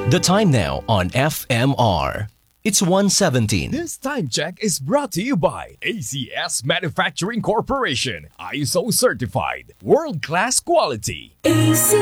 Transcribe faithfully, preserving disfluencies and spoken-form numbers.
The time now on F M R. It's one seventeen. This time check is brought to you by A C S Manufacturing Corporation. I S O certified. World-class quality. A C